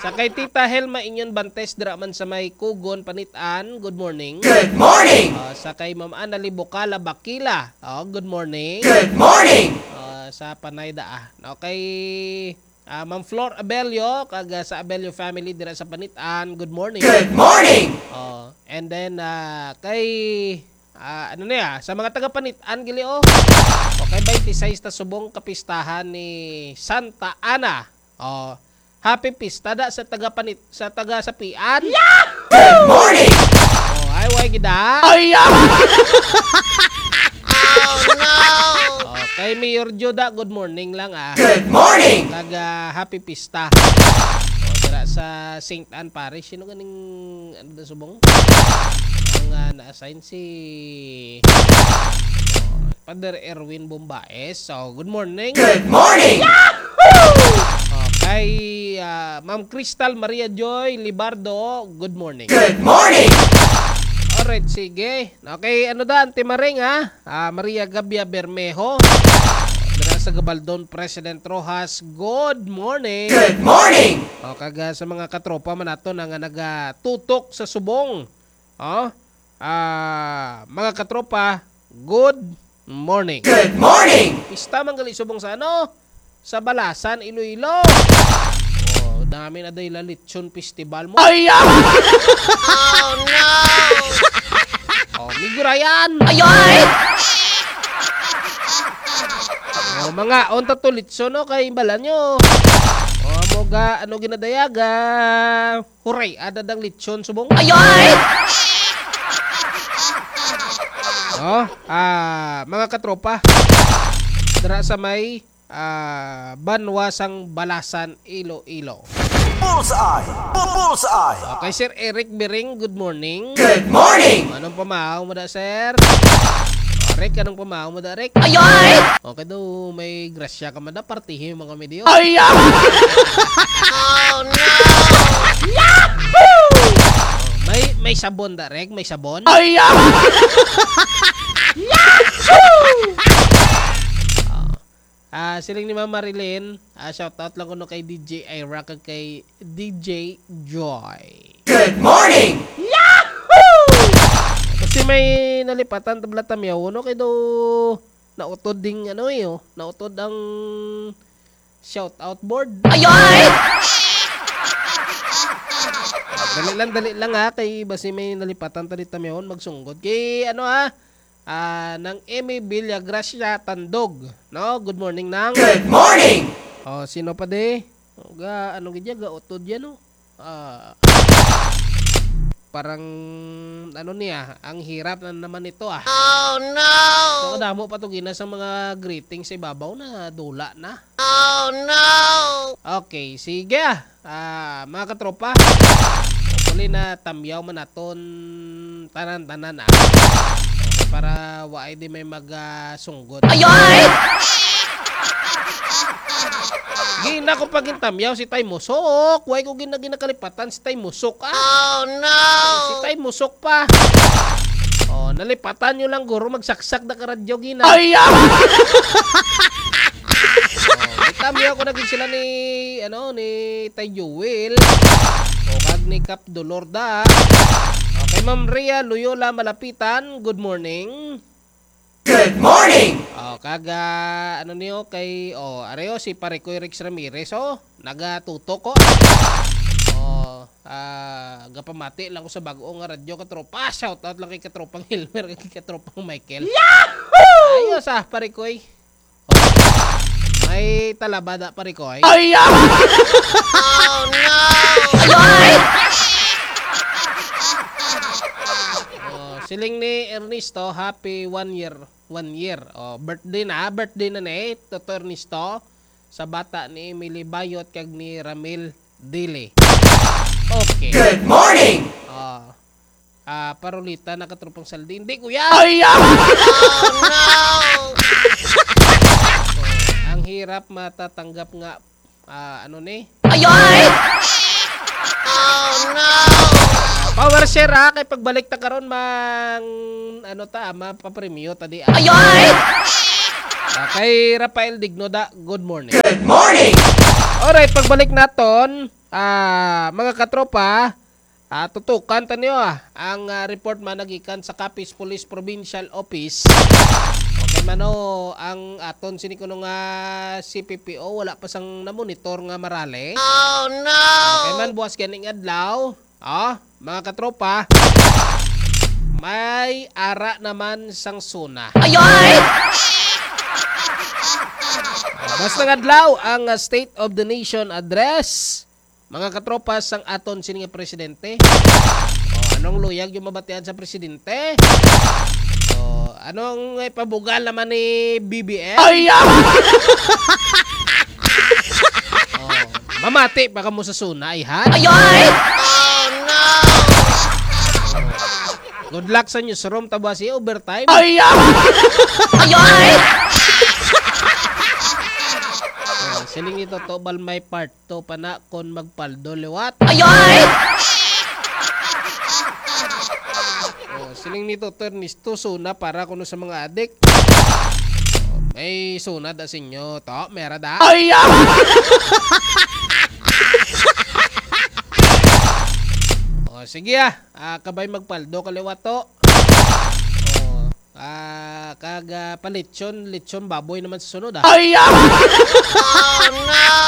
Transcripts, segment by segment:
Sa kay Tita Helma Inyon Bantes Draman sa may Kugon Panitan, good morning. Good morning. Sa kay Ma'am Anali Bukala Bakila, good morning. Good morning. Sa Panayda Okay. Ma'am Flor Abelio, kag sa Abelio family dira sa Panitan, good morning. Good morning. And then kay ano niya, sa mga taga Panitan gili Okay, 26 ta subong kapistahan ni Santa Ana. Happy pista da sa taga Sapian. Good morning. Ay way gida. Ay, Oh no! Kay Mayor Joda, good morning lang Good morning. Taga Happy Pista. Dira sa St. Anne Parish. Sino ganing ano da subong? Ang na-assign si Father Erwin Bombaes. So, good morning. Good morning. Kay Ma'am Crystal Maria Joy Libardo, good morning. Good morning. Alright, sige. Okay, ano da, Ante Maring Maria Gabia Bermejo. Dira sa Gabaldon, President Rojas, good morning. Good morning. Kaga sa mga katropa man nato nga nagatutok sa subong. Mga katropa, good morning. Good morning. Pista man gali subong sa sa Balasan, Iloilo. Dami na dahil Lechon Festival mo. Ay, Oh no! Migurayan. Ay! Mga onta to Lechon kay bala nyo. Moga ano ginadayaga. Huray, ada dang Lechon subong. Ay! Mga katropa. Dara sa may Banwasang Balasan, Iloilo. bullseye. Bullseye. Okay, Sir Eric Bering, good morning. Good morning. Anong pamahaw mo da, Sir? Rick, anong pamahaw mo da, Rick? Ay! Okay daw, may grasya ka man da, partihin mga medyo. Ay, Oh no! May sabon da, Rick? May sabon? ay, Siling ni Ma'am Marilyn, shoutout lang ko no kay DJ Ira kag kay DJ Joy. good morning. Kasi may nalipatan tabla tamyaw no kay do nautod ding nautod ang shoutout board. Ay! Dali lang kay basi may nalipatan tadi tamyaw magsunggod kay ng Emi Villagracia Tandog. No, good morning nang. Good morning. Sino pa de? Ano gidya ga utod yan parang ano niya, ang hirap na naman ito Oh no! So damo pa to gina sa mga greetings sa ibabaw na dula na. Oh no! Okay, sige mga katropa. Hopefully na tamyaw man naton tanan-tanan para waay di may magsunggod. Ay! Gina ko pag intamyaw si Tay Musok. Way ko ginakalipatan si Tay Musok Oh no! Si Tay Musok pa. Nalipatan nyo lang guro magsaksak na karadyo gina. Ay, Itamyaw ko naging sila ni Tay Jewel. Kag ni Cap Dolorda. Okay, Ma'am Rhea Loyola Malapitan, good morning. good morning. Kaga ano niyo kay areo si Parekoy Rex Ramirez nagatutok ko. Gapamati lang ko sa bago nga radyo katropa. Shout out lang kay katropang Hilmer kay katropang Michael. Yahoo! Ayos Parekoy. May talabada Parekoy. Ay, Oh no! Siling ni Ernesto, happy 1 year. Birthday na Toto Ernesto sa bata ni Emily Bayot kag ni Ramil Dili. Okay. good morning. Parolita nakatrupang saldi. Hindi kuya. Ay, Oh no! Ang hirap matatanggap nga Ay! Oh no! Power share kay pagbalik ta karon mapapremyo tadi. Kay Rafael Dignoda, good morning. good morning. Alright. Alright, pagbalik naton, mga katropa, tutukan tanyo ang report managikan sa Capiz Police Provincial Office. Okay mano, ang aton sinikuno nga CPPO wala pa sang na-monitor nga marale. Oh no! Okay man, buwas ganing adlaw. Mga katropa, may ara naman sang suna. Ayoy! Basta nga adlaw ang State of the Nation Address. Mga katropa sang aton sini nga presidente. Anong luyag yung mabatian sa presidente? Anong ipabugal naman ni BBM? Mamati baka mo sa sunay, ha? Ayoy! Oh no! Good luck sa newsroom, tabasi overtime. Ayoy! Siling ito to balmay part to pana kon magpaldo liwat. Ayoy! Siling nito turnis to suna para kuno sa mga adik. May suna da sinyo to, mera da. Sige kabay magpaldo kaliwat to. Kaga lechon baboy naman sa sunod Oh no!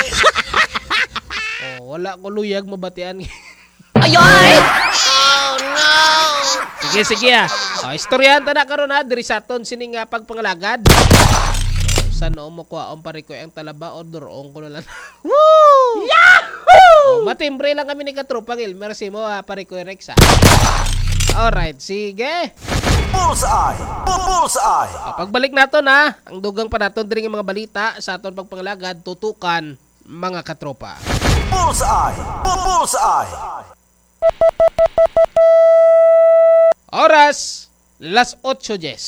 Wala ko luyag mabatian. Ayoy! Oh no! Sige istoryahan ta na karon diri sa aton sini nga pagpangalagad. Saan mo kuha pare ko ang talaba o dorong ko na lang. Woo! Yahoo! Matimbre lang kami ni Katropa Gilmer si mo pare ko Rex. Alright, sige. Bullseye! Bullseye! Pagbalik naton ang dugang pa naton diri nga mga balita sa aton pagpangalagad tutukan mga katropa. Bullseye! Bullseye! Oras, las 8:10.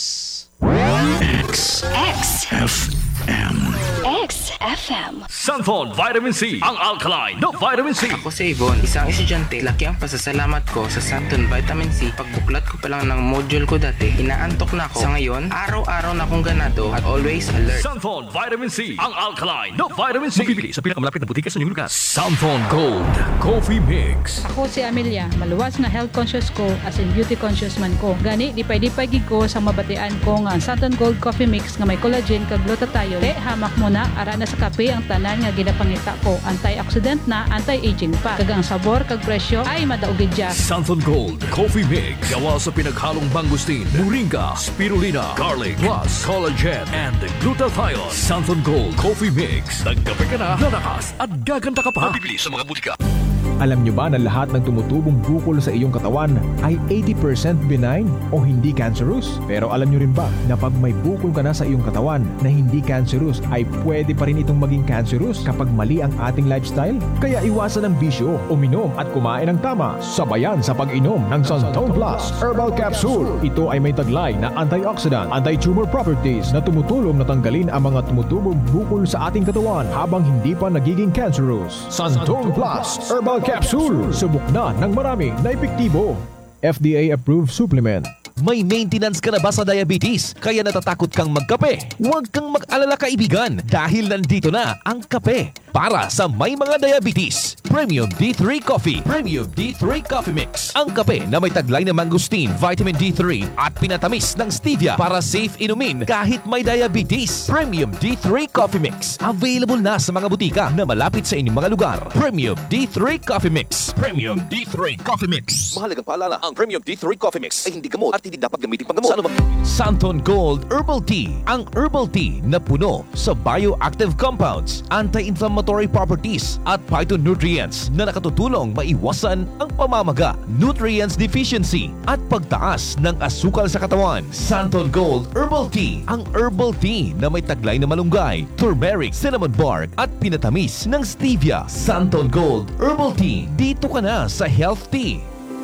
XFM. Sanford Vitamin C, ang alkaline na vitamin C. Ako si Yvonne, isang estudyante. Laki ang pasasalamat ko sa Santon Vitamin C. Pagbuklat ko pa lang ng module ko dati, inaantok na ako. Sa ngayon, araw-araw na akong ganado at always alert. Sanford Vitamin C, ang alkaline na vitamin C. Mabibili sa pinakamalapit na butika sa inyong lugar. Sanford Gold Coffee Mix. Ako si Amelia, maluwas nga health conscious ko as in beauty conscious man ko. Gani, dipay-dipay gid ko sa mabatian ko nga Santon Gold Coffee Mix nga may collagen kag glutathione. Hamak mo na, ara na sa kape ang tanan nga ginapangita ko. Antioxidant na, anti-aging pa. Kag ang sabor kag presyo ay madaugid siya. Sanford Gold Coffee Mix. Gawa sa pinaghalong mangustin, moringa, spirulina, garlic, plus collagen and glutathione. Sanford Gold Coffee Mix. Nagkape ka na, lalakas at gaganda ka pa. Mabibili sa mga butika. Alam nyo ba na lahat ng tumutubong bukol sa iyong katawan ay 80% benign o hindi cancerous? Pero alam nyo rin ba na pag may bukol ka na sa iyong katawan na hindi cancerous ay pwede pa rin itong maging cancerous kapag mali ang ating lifestyle? Kaya iwasan ang bisyo, uminom at kumain ng tama. Sabayan sa pag-inom ng Santon Plus Herbal Capsule. Ito ay may taglay na antioxidant, anti-tumor properties na tumutulong na tanggalin ang mga tumutubong bukol sa ating katawan habang hindi pa nagiging cancerous. Santon Plus Herbal Capsule. Subok na ng marami na epektibo. FDA-approved supplement. May maintenance ka na ba sa diabetes? Kaya natatakot kang magkape? Huwag kang mag-alala kaibigan dahil nandito na ang kape para sa may mga diabetes. Premium D3 Coffee. Premium D3 Coffee Mix. Ang kape na may taglay na mangosteen, vitamin D3 at pinatamis ng stevia para safe inumin kahit may diabetes. Premium D3 Coffee Mix. Available na sa mga butika na malapit sa inyong mga lugar. Premium D3 Coffee Mix. Premium D3 Coffee Mix. Mahalagang paalala, ang Premium D3 Coffee Mix ay hindi gamot at hindi dapat gamitin panggamot. Sa anumang Santon Gold Herbal Tea. Ang herbal tea na puno sa bioactive compounds, anti-inflammatory properties at phytonutrients na nakatutulong maiwasan ang pamamaga, nutrients deficiency at pagtaas ng asukal sa katawan. Santon Gold Herbal Tea. Ang herbal tea na may taglay na malunggay, turmeric, cinnamon bark at pinatamis ng stevia. Santon Gold Herbal Tea. Dito ka na sa Health Tea.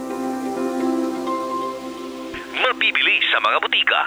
Mabibili sa mga butika.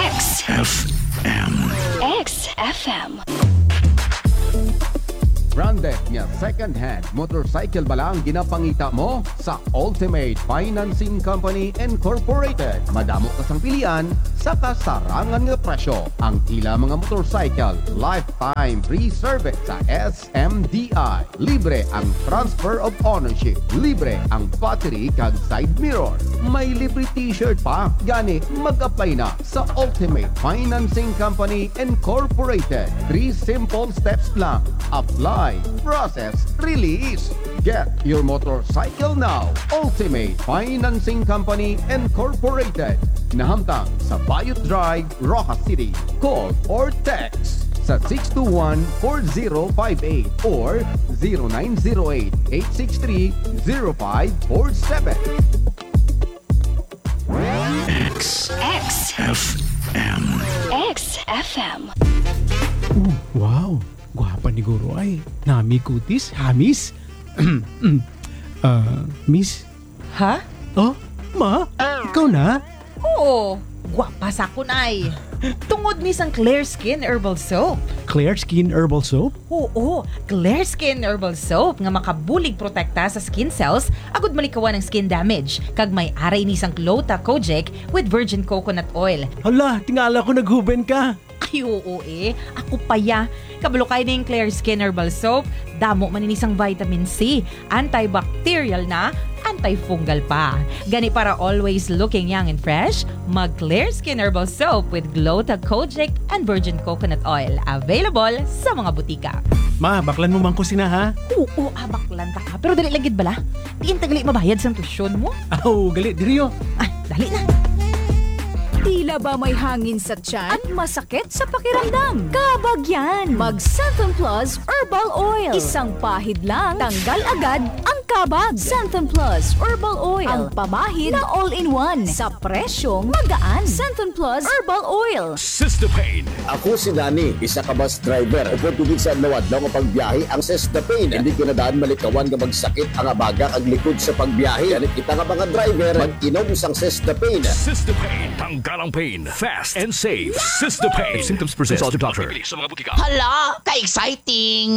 XFM. Undet nga second-hand motorcycle ba lang ginapangita mo? Sa Ultimate Financing Company Incorporated, madamo ka sang pilian sa kasarangan nga presyo. Ang ila mga motorcycle, lifetime free service sa SMDI. Libre ang transfer of ownership. Libre ang battery kag side mirror. May libre t-shirt pa. Gani, mag-apply na sa Ultimate Financing Company Incorporated. 3 simple steps lang. Apply, process, release. Get your motorcycle now. Ultimate Financing Company Incorporated. Nahamtang sa Bayot Drive, Rojas City. Call or text sa 621-4058 or 0908-863-0547. XFM. Wow, gwapa ni Guro ay. Nami kutis, hamis. Miss? Ha? Oh, ma? Ikaw na? Oo, gwapa sa kunay. Tungod ni sang Clear Skin Herbal Soap. Clear Skin Herbal Soap? Oo, Clear Skin Herbal Soap nga makabulig protekta sa skin cells agud malikawan ng skin damage kag may aray ni sang Glota Kojic with virgin coconut oil. Hala, tingala ko naghuben ka. Ay oo ako paya. Kabalo kay ning Clear Skin Herbal Soap, damo man inisang vitamin C, antibacterial na, antifungal pa. Gani para always looking young and fresh, mag Clear Skin Herbal Soap with Glota Kojic and virgin coconut oil. Available sa mga butika. Ma, baklan mo man ko sina ha? Oo, baklan ta ka. Pero dali lagid bala. Diin tagali mabayad sa tuition mo. Aw, gali diriyo. Ay, dali na. Tila ba may hangin sa tiyan at masakit sa pakiramdam? Kabagyan! Mag Santon Plus Herbal Oil. Isang pahid lang, tanggal agad ang kabag. Santon Plus Herbal Oil. Ang pamahid na all-in-one sa presyong magaan. Santon Plus Herbal Oil. Sistapain. Ako si Danny, isa ka bus driver. Upod tugid sa nawadlaw nga pagbiyahe ang Sistapain. Hindi kinadaan malikawan nga magsakit ang abaga ag likod sa pagbiyahe. Ganit kita nga mga driver, mag-inom sang Sistapain. Sistapain. Tanggalang pain. Fast and safe. Sistapain. If symptoms persist, consult your doctor. Hala, ka-exciting!